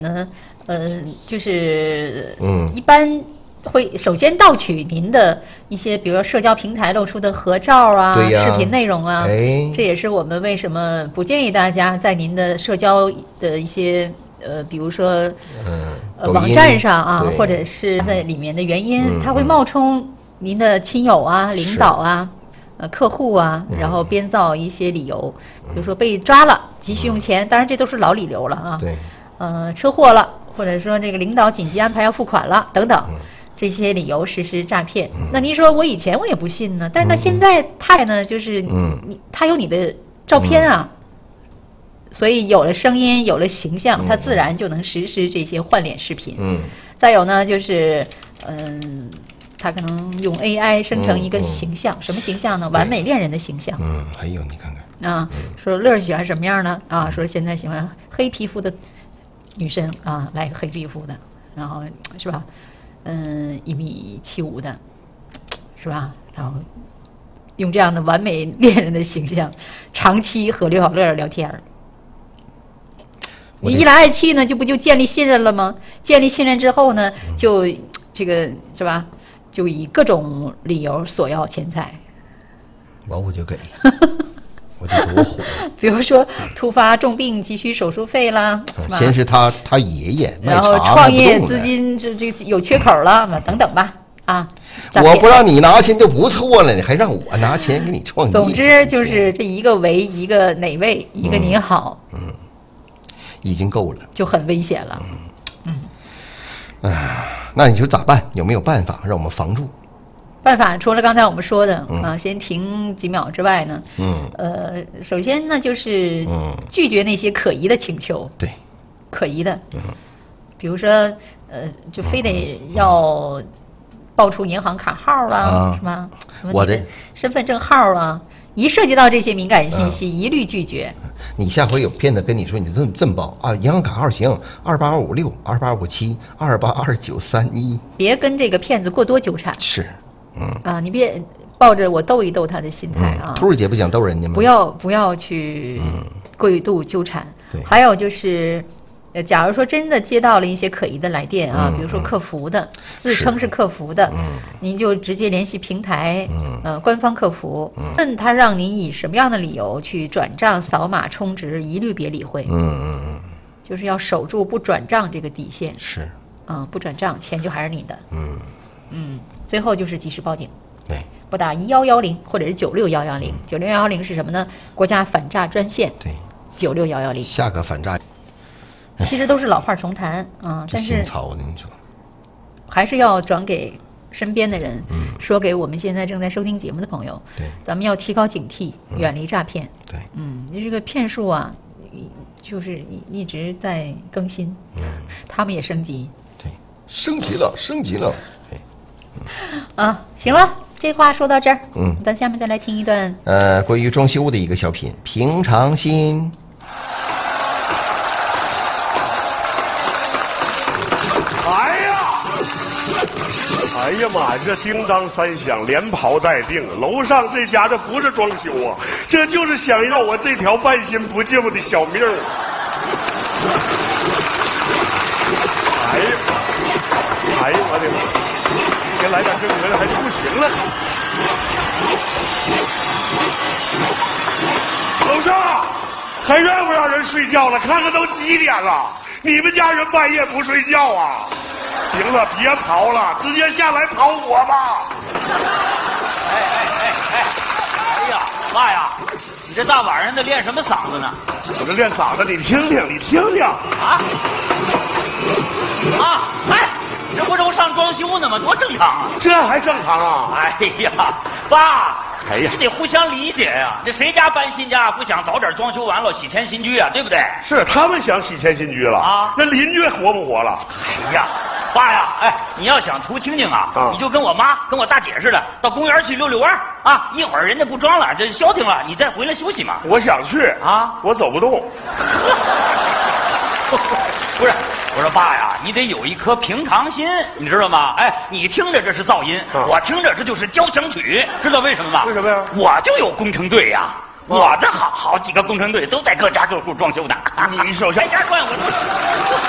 就是一般会首先盗取您的一些，比如说社交平台露出的合照啊、视频内容啊，这也是我们为什么不建议大家在您的社交的一些比如说网站上啊，或者是在里面的原因，它会冒充您的亲友啊、领导啊、客户啊，然后编造一些理由，比如说被抓了急需用钱，当然这都是老理由了啊。 对， 车祸了，或者说这个领导紧急安排要付款了等等，这些理由实施诈骗。那您说我以前我也不信呢，但是呢现在他呢就是他有你的照片啊，所以有了声音，有了形象，他自然就能实施这些换脸视频。再有呢就是他可能用 AI 生成一个形象，什么形象呢？完美恋人的形象。 还有你看看啊，说乐喜欢什么样呢？啊，说现在喜欢黑皮肤的女生啊，来个黑皮肤的，然后是吧？1.75米的，是吧？然后用这样的完美恋人的形象，长期和刘小乐聊天儿。你一来爱去呢，就建立信任了吗？建立信任之后呢，就这个是吧？就以各种理由索要钱财， 我就给，我就多火。 比如说突发重病急需手术费啦， 先是他爷爷， 然后创业资金这有缺口了嘛，等等吧啊。 我不让你拿钱就不错了，你还让我拿钱给你创业。 总之就是这一个为一个哪位一个您好， 已经够了， 就很危险了。 那你说咋办？有没有办法让我们防住？ 办法除了刚才我们说的啊，先停几秒之外呢，首先呢就是拒绝那些可疑的请求， 对， 可疑的，比如说就非得要报出银行卡号啊，是吧？ 我的身份证号啊，一涉及到这些敏感信息，一律拒绝。 你下回有骗子跟你说，你这么报啊，银行卡号行，2856、2857、282931， 别跟这个骗子过多纠缠。 是， 你别抱着我逗一逗他的心态啊。 兔儿姐不想逗人家吗？ 不要去过度纠缠。 对， 还有就是。假如说真的接到了一些可疑的来电啊，比如说客服的，自称是客服的，您就直接联系平台，官方客服，问他让您以什么样的理由去转账、扫码、充值，一律别理会。就是要守住不转账这个底线。 是， 不转账，钱就还是你的。最后就是及时报警。 对， 拨打1110或者是96110。96110是什么呢？国家反诈专线。 对 ，96110。 下个反诈。 其实都是老话重谈但是新潮的，你说还是要转给身边的人，说给我们现在正在收听节目的朋友， 对， 咱们要提高警惕，远离诈骗。 对， 你这个骗术啊，就是一直在更新，他们也升级， 对，升级了， 行了，这话说到这儿，咱下面再来听一段关于装修的一个小品《平常心》。 哎呀妈呀，这叮当三响，连袍带定，楼上这家这不是装修啊，这就是想要我这条半心不净的小命。哎呀我的妈，别来点这个还不行了。楼上还让不让人睡觉了？看看都几点了，你们家人半夜不睡觉啊？行了，别刨了，直接下来刨我吧。 哎呀，爸呀，你这大晚上的练什么嗓子呢？ 我这练嗓子，你听听。 这不都上装修呢吗？多正常啊！ 这还正常啊？ 哎呀，爸， 哎呀， 你得互相理解呀。这谁家搬新家不想早点装修完了，喜迁新居啊，对不对？ 是他们想喜迁新居了啊，那邻居活不活了？ 哎呀，爸呀，你要想图清静你就跟我妈、跟我大姐似的，到公园去遛遛弯啊。一会儿人家不装了，这消停了，你再回来休息嘛。 我想去我走不动。 不是，我说爸呀，你得有一颗平常心，你知道吗？你听着这是噪音，我听着这就是交响曲，知道为什么吗？ 为什么呀？ 我就有工程队呀，我这好几个工程队都在各家各户装修的。 你手下家转我。